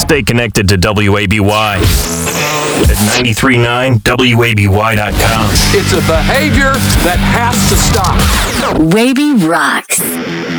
Stay connected to WABY at 93.9 WABY.com. It's a behavior that has to stop. Wavy rocks.